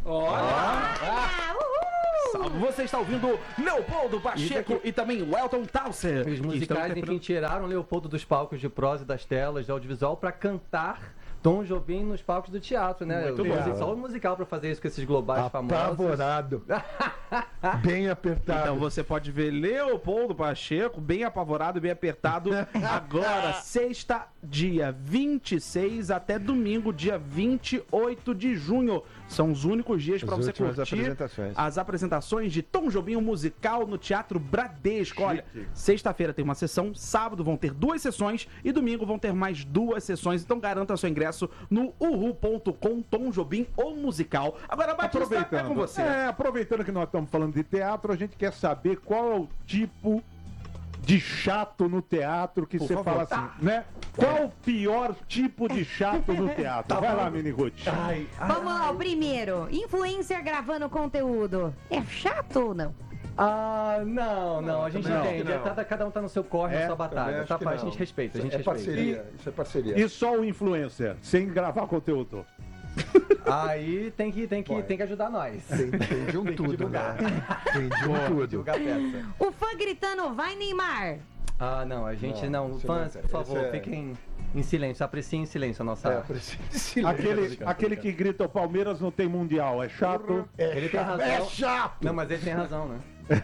Você está ouvindo Leopoldo Pacheco e também o Elton Towser. Os musicais em que tiraram Leopoldo dos palcos de prosa e das telas de audiovisual para cantar Tom Jobim nos palcos do teatro, né? Muito bom. Só o musical para fazer isso com esses globais famosos. Apavorado. Bem apertado. Então você pode ver Leopoldo Pacheco, bem apavorado, bem apertado, agora, sexta, dia 26 até domingo, dia 28 de junho. São os únicos dias para você curtir as apresentações de Tom Jobim, o musical no Teatro Bradesco. Olha, sexta-feira tem uma sessão, sábado vão ter 2 sessões e domingo vão ter mais 2 sessões. Então garanta seu ingresso no uhu.com, Tom Jobim, o musical. Agora, Batista, é com você. Aproveitando que nós estamos falando de teatro, a gente quer saber qual é o tipo de chato no teatro que você fala assim, né? Qual o pior tipo de chato no teatro? Vai lá, Mini Ruth. Vamos lá, o primeiro. Influencer gravando conteúdo. É chato ou não? Não, a gente entende. Cada um tá no seu corre, na sua batalha. Tá, a gente respeita, Parceria, isso é parceria. E só o influencer, sem gravar conteúdo? Aí tem que ajudar nós. Tem de um tudo, né? Tem de um tudo. Divulgar a peça. O fã gritando, vai Neymar. Não, a gente não. Fãs, por favor, fiquem em silêncio, apreciem em silêncio a nossa... Aquele que grita o Palmeiras não tem mundial, é chato? Ele tem razão. É chato! Não, mas ele tem razão, né?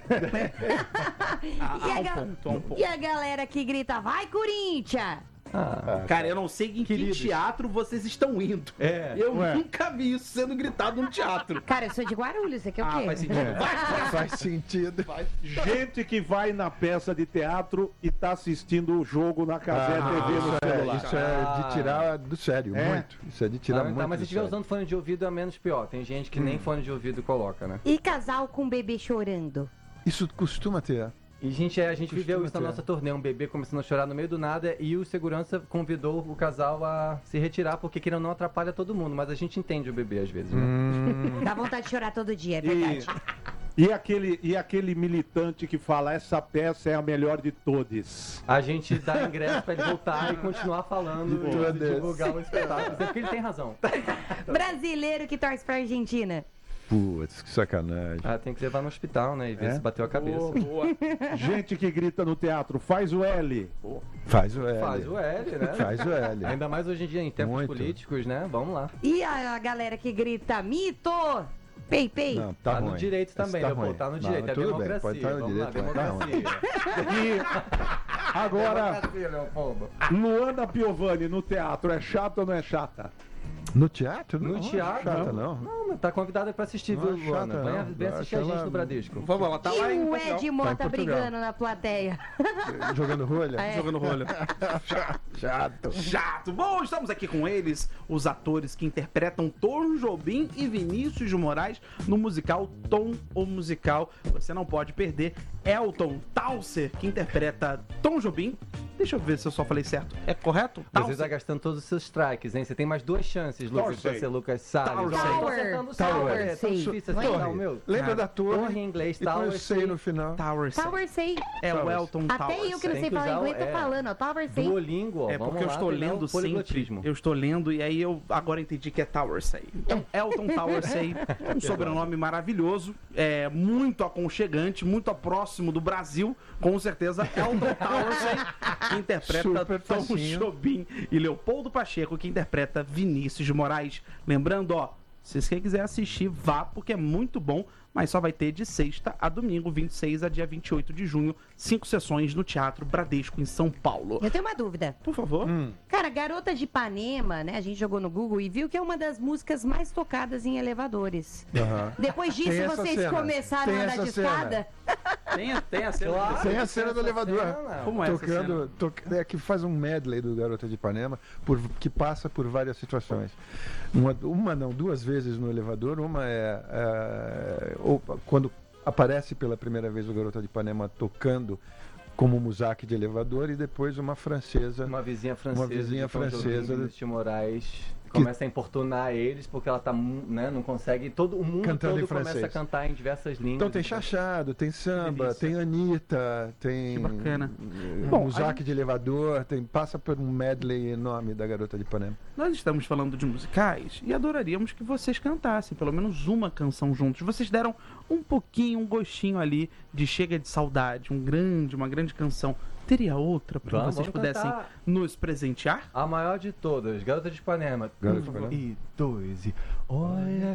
E a galera que grita, vai Corinthians! Cara, eu não sei em que teatro vocês estão indo. Eu nunca vi isso sendo gritado no teatro. Cara, eu sou de Guarulhos, você quer o quê? Faz sentido. Faz sentido. Gente que vai na peça de teatro e tá assistindo o jogo na Casé TV no celular. Isso é de tirar do sério, muito. Isso é de tirar muito mas se estiver usando fone de ouvido é menos pior. Tem gente que nem fone de ouvido coloca, né? E casal com bebê chorando? Isso costuma ter. E a gente viveu isso na nossa turnê, um bebê começando a chorar no meio do nada e o segurança convidou o casal a se retirar porque querendo não atrapalha todo mundo, mas a gente entende o bebê às vezes, né? Dá vontade de chorar todo dia, é verdade. E aquele militante que fala, essa peça é a melhor de todas. A gente dá ingresso pra ele voltar e continuar falando e divulgar o espetáculo, porque ele tem razão. Brasileiro que torce pra Argentina. Putz, que sacanagem. Tem que levar no hospital, né? E ver se bateu a cabeça. Boa. Gente que grita no teatro, faz o L. Faz o L. Faz o L, né? Faz o L. Ainda mais hoje em dia, em tempos políticos, né? Vamos lá. E a galera que grita, mito! Pei, pei. Não, tá no direito também, Leopoldo. Tá no direito, é democracia. Pode estar no direito, democracia. E agora, Luana Piovani no teatro, é chata ou não é chata? No teatro? No teatro? Chata, não. Não, tá convidada pra assistir, viu, Luana? Vem assistir a gente no Bradesco. Vamos lá, tá lá em o Ed Mota brigando na plateia. Jogando rolha? Jogando rolha. Chato. Bom, estamos aqui com eles, os atores que interpretam Tom Jobim e Vinícius de Moraes no musical Tom, o Musical. Você não pode perder. Elton Towser, que interpreta Tom Jobim. Deixa eu ver se eu só falei certo. É correto? Você está gastando todos os seus strikes, hein? Você tem mais 2 chances, Lucas, pra ser Lucas Salles. Tower. É tão difícil assim, não, meu. Lembra da torre? Torre em inglês, e Tower Say no final. Tower Say. É o Elton Towser. Até eu que não sei falar inglês tô falando, ó. Tower Say. Duolingo, ó. É porque eu estou lendo sempre. Eu estou lendo e aí eu agora entendi que é Tower Say. Então, Elton Tower Say, um sobrenome maravilhoso, muito aconchegante, muito próximo do Brasil. Com certeza, Elton Tower Say, que interpreta Tom Jobim, e Leopoldo Pacheco, que interpreta Vinícius de Moraes. Lembrando, ó, se você quiser assistir, vá, porque é muito bom, mas só vai ter de sexta a domingo, 26 a dia 28 de junho, 5 sessões no Teatro Bradesco, em São Paulo. Eu tenho uma dúvida. Por favor. Cara, Garota de Ipanema, né? A gente jogou no Google e viu que é uma das músicas mais tocadas em elevadores. Depois disso, vocês começaram a andar de escada? Tem a cena. Claro, tem a cena do elevador. Como é tocando, essa cena? Que faz um medley do Garota de Ipanema, que passa por várias situações. Duas vezes no elevador. Uma quando aparece pela primeira vez o Garota de Ipanema tocando como musaque de elevador, e depois uma vizinha francesa de Moraes começa a importunar eles porque ela tá, né, não consegue, o mundo cantando todo começa a cantar em diversas línguas. Então tem chachado, tem samba, tem Anitta, tem que bacana. Um Zaque de elevador, passa por um medley enorme da Garota de Ipanema. Nós estamos falando de musicais e adoraríamos que vocês cantassem pelo menos uma canção juntos. Vocês deram um pouquinho, um gostinho ali de Chega de Saudade, uma grande canção. Teria outra para que vocês pudessem nos presentear? A maior de todas, Garota de Ipanema. 1 e 2 e olha